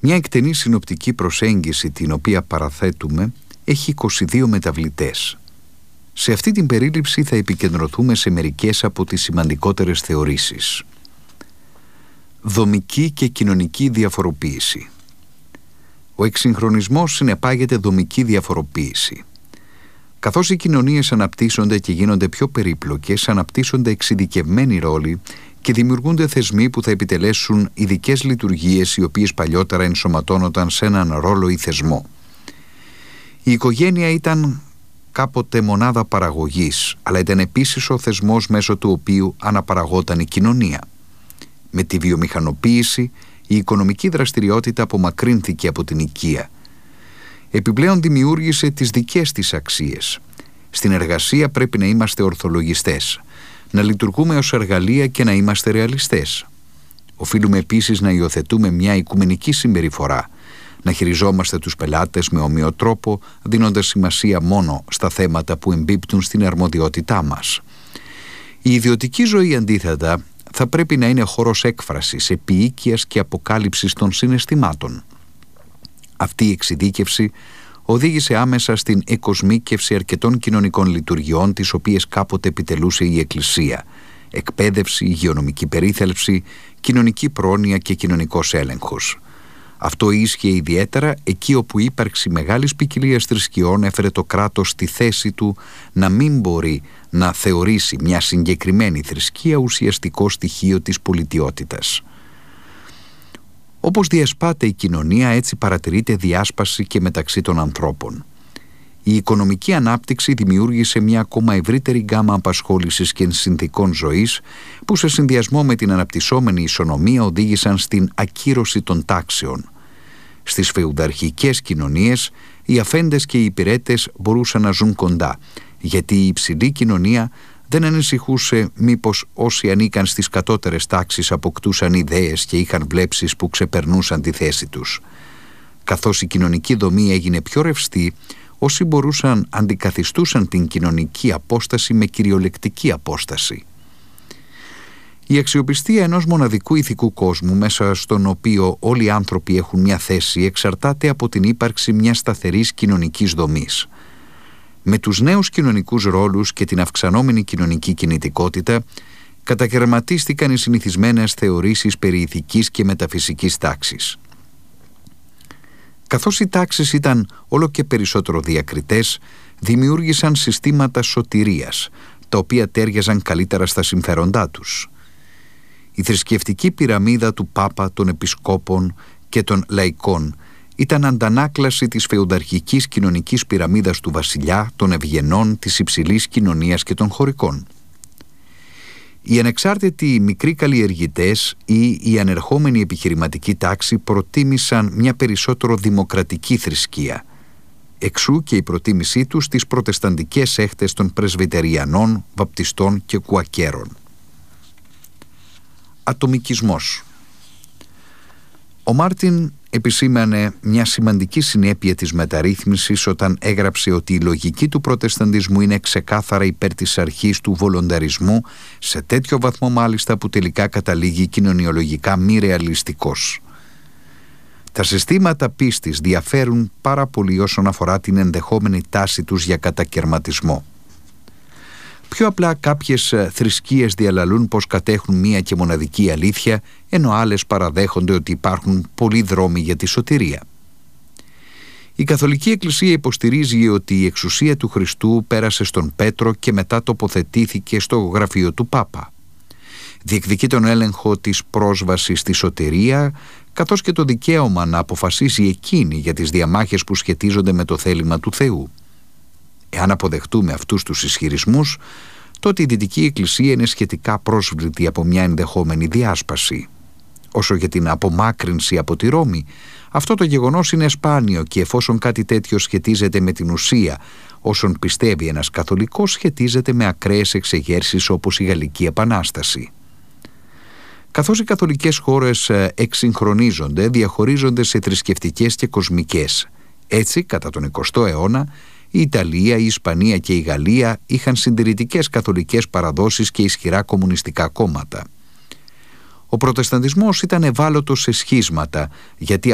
Μια εκτενή συνοπτική προσέγγιση την οποία παραθέτουμε έχει 22 μεταβλητές. Σε αυτή την περίληψη θα επικεντρωθούμε σε μερικές από τις σημαντικότερες θεωρήσεις. Δομική και κοινωνική διαφοροποίηση. Ο εξυγχρονισμός συνεπάγεται δομική διαφοροποίηση. Καθώς οι κοινωνίες αναπτύσσονται και γίνονται πιο περίπλοκες, αναπτύσσονται εξειδικευμένοι ρόλοι και δημιουργούνται θεσμοί που θα επιτελέσουν ειδικές λειτουργίες οι οποίες παλιότερα ενσωματώνονταν σε έναν ρόλο ή θεσμό. Η οικογένεια ήταν κάποτε μονάδα παραγωγής, αλλά ήταν επίσης ο θεσμός μέσω του οποίου αναπαραγόταν η κοινωνία. Με τη βιομηχανοποίηση, η οικονομική δραστηριότητα απομακρύνθηκε από την οικία. Επιπλέον δημιούργησε τις δικές της αξίες. Στην εργασία πρέπει να είμαστε ορθολογιστές, να λειτουργούμε ως εργαλεία και να είμαστε ρεαλιστές. Οφείλουμε επίσης να υιοθετούμε μια οικουμενική συμπεριφορά, να χειριζόμαστε τους πελάτες με ομοιό τρόπο, δίνοντας σημασία μόνο στα θέματα που εμπίπτουν στην αρμοδιότητά μας. Η ιδιωτική ζωή, αντίθετα, θα πρέπει να είναι χώρος έκφρασης, επίοικιας και αποκάλυψης των συναισθημάτων. Αυτή η εξειδίκευση οδήγησε άμεσα στην εκοσμίκευση αρκετών κοινωνικών λειτουργιών τις οποίες κάποτε επιτελούσε η Εκκλησία: εκπαίδευση, υγειονομική περίθαλψη, κοινωνική πρόνοια και κοινωνικός έλεγχος. Αυτό ίσχυε ιδιαίτερα εκεί όπου η ύπαρξη μεγάλης ποικιλίας θρησκειών έφερε το κράτος στη θέση του να μην μπορεί να θεωρήσει μια συγκεκριμένη θρησκεία ουσιαστικό στοιχείο της πολιτιότητας. Όπως διασπάται η κοινωνία, έτσι παρατηρείται διάσπαση και μεταξύ των ανθρώπων. Η οικονομική ανάπτυξη δημιούργησε μια ακόμα ευρύτερη γκάμα απασχόλησης και συνθηκών ζωής που σε συνδυασμό με την αναπτυσσόμενη ισονομία οδήγησαν στην ακύρωση των τάξεων. Στις φεουδαρχικές κοινωνίες οι αφέντες και οι υπηρέτες μπορούσαν να ζουν κοντά, γιατί η υψηλή κοινωνία δεν ανησυχούσε μήπως όσοι ανήκαν στις κατώτερες τάξεις αποκτούσαν ιδέες και είχαν βλέψεις που ξεπερνούσαν τη θέση τους. Καθώς η κοινωνική δομή έγινε πιο ρευστή, όσοι μπορούσαν αντικαθιστούσαν την κοινωνική απόσταση με κυριολεκτική απόσταση. Η αξιοπιστία ενός μοναδικού ηθικού κόσμου, μέσα στον οποίο όλοι οι άνθρωποι έχουν μια θέση, εξαρτάται από την ύπαρξη μιας σταθερής κοινωνικής δομής. Με τους νέους κοινωνικούς ρόλους και την αυξανόμενη κοινωνική κινητικότητα, κατακαιρματίστηκαν οι συνηθισμένες θεωρήσεις περί ηθικής και μεταφυσικής τάξης. Καθώς οι τάξεις ήταν όλο και περισσότερο διακριτές, δημιούργησαν συστήματα σωτηρίας, τα οποία τέριαζαν καλύτερα στα συμφέροντά τους. Η θρησκευτική πυραμίδα του Πάπα, των Επισκόπων και των Λαϊκών ήταν αντανάκλαση της φεουδαρχικής κοινωνικής πυραμίδας του βασιλιά, των ευγενών, της υψηλής κοινωνίας και των χωρικών. Οι ανεξάρτητοι μικροί καλλιεργητές ή η ανερχόμενη επιχειρηματική τάξη προτίμησαν μια περισσότερο δημοκρατική θρησκεία. Εξού και η προτίμησή τους στις προτεσταντικές έχτες των πρεσβυτεριανών, βαπτιστών και κουακέρων. Ατομικισμός. Ο Μάρτιν επισήμανε μια σημαντική συνέπεια της μεταρρύθμισης όταν έγραψε ότι η λογική του προτεσταντισμού είναι ξεκάθαρα υπέρ της αρχής του βολονταρισμού, σε τέτοιο βαθμό μάλιστα που τελικά καταλήγει κοινωνιολογικά μη ρεαλιστικός. Τα συστήματα πίστης διαφέρουν πάρα πολύ όσον αφορά την ενδεχόμενη τάση τους για κατακερματισμό. Πιο απλά κάποιες θρησκείες διαλαλούν πως κατέχουν μία και μοναδική αλήθεια, ενώ άλλες παραδέχονται ότι υπάρχουν πολλοί δρόμοι για τη σωτηρία. Η Καθολική Εκκλησία υποστηρίζει ότι η εξουσία του Χριστού πέρασε στον Πέτρο και μετά τοποθετήθηκε στο γραφείο του Πάπα. Διεκδικεί τον έλεγχο της πρόσβασης στη σωτηρία, καθώς και το δικαίωμα να αποφασίσει εκείνη για τις διαμάχες που σχετίζονται με το θέλημα του Θεού. Εάν αποδεχτούμε αυτούς τους ισχυρισμούς, τότε η Δυτική Εκκλησία είναι σχετικά πρόσβλητη από μια ενδεχόμενη διάσπαση. Όσο για την απομάκρυνση από τη Ρώμη, αυτό το γεγονός είναι σπάνιο και εφόσον κάτι τέτοιο σχετίζεται με την ουσία όσων πιστεύει ένας καθολικός, σχετίζεται με ακραίες εξεγέρσεις όπως η Γαλλική Επανάσταση. Καθώς οι καθολικές χώρες εξυγχρονίζονται, διαχωρίζονται σε θρησκευτικές και κοσμικές. Έτσι, κατά τον 20ο αιώνα, η Ιταλία, η Ισπανία και η Γαλλία είχαν συντηρητικές καθολικές παραδόσεις και ισχυρά κομμουνιστικά κόμματα. Ο προτεσταντισμός ήταν ευάλωτος σε σχίσματα, γιατί